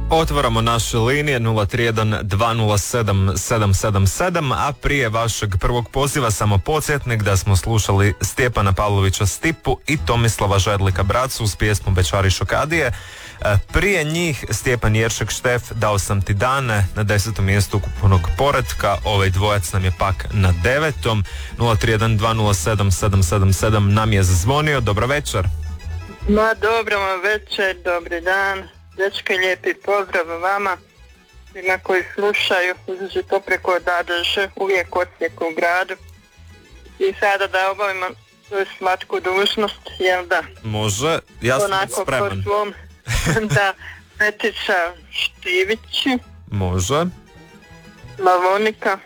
Otvaramo naše linije 031 207 777, a prije vašeg prvog poziva samo podsjetnik da smo slušali Stjepana Pavlovića Stipu i Tomislava Žedlika Bracu uz pjesmu Bećari šokadije. Prije njih Stjepan Jeršek Štef Dao sam ti dane na 10. mjestu ukupnog poretka, ovaj dvojac nam je pak na 9. 031 207 777 nam je zazvonio. Dobro večer. Ma dobro vam večer, dobri dan. Dečke, lijepi pozdrav vama svima koji slušaju, uzži to preko DADŽ, uvijek Osijek u gradu. I sada da obavimo svoju slatku dužnost, jel da? Može, ja sam onako spreman. Po svom, da, Petiša Štivić. Može. Lavonika.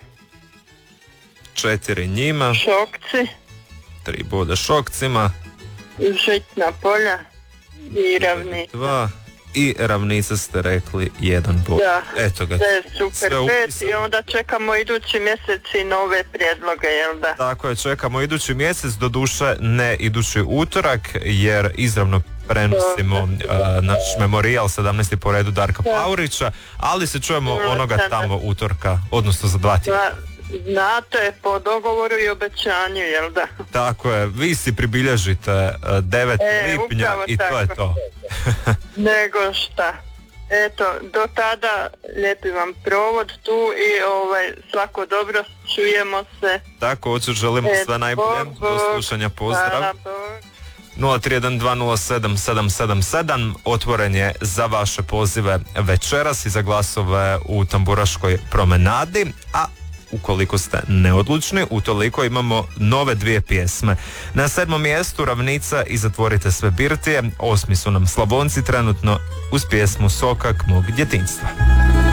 4 njima. Šokci. 3 boda Šokcima. Žitna polja i Ravnica. 2. I Ravnica ste rekli 1 bod. Da, eto ga. super, 5 i onda čekamo idući mjesec i nove prijedloge, jel da? Tako je, čekamo idući mjesec, doduše ne idući utorak, jer izravno prenosimo naš memorijal 17. po redu Darka Paurića, ali se čujemo onoga tamo utorka, odnosno za 2 tjedna. Znate, po dogovoru i obećanju, jel da? Tako je, vi si pribilježite 9. lipnja i tako. To je to. Nego šta. Eto, do tada lijepi vam provod tu i svako dobro, čujemo se. Također želimo sve najbolje, do slušanja, pozdrav. 031207777 otvoren je za vaše pozive večeras i za glasove u Tamburaškoj promenadi, a ukoliko ste neodlučni, utoliko imamo nove 2 pjesme. Na 7. mjestu Ravnica i Zatvorite sve birtije, 8. su nam Slavonci trenutno uz pjesmu Sokak mog djetinjstva.